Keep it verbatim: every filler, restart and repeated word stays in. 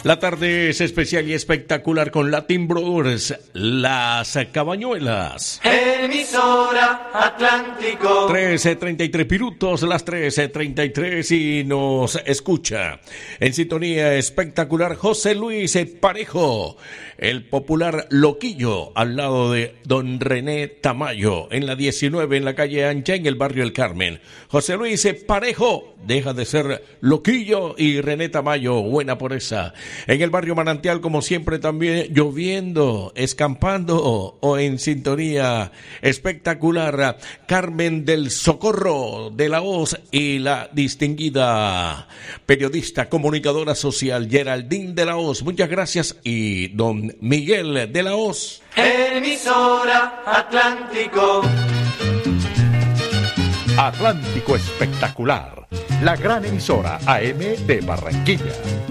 La tarde es especial y espectacular con Latin Brothers, Las Cabañuelas. Emisora Atlántico. trece treinta y tres minutos, las trece treinta y tres y nos escucha en sintonía espectacular José Luis Parejo, el popular Loquillo, al lado de don René Tamayo, en la diecinueve, en la calle Ancha, en el barrio El Carmen. José Luis Parejo deja de ser Loquillo y René Tamayo, buena por esa. En el barrio Manantial, como siempre, también lloviendo, escampando o en sintonía espectacular, Carmen del Socorro de la Hoz y la distinguida periodista, comunicadora social Geraldine de la Hoz. Muchas gracias. Y don Miguel de la Hoz. Emisora Atlántico. Atlántico Espectacular, la gran emisora A M de Barranquilla.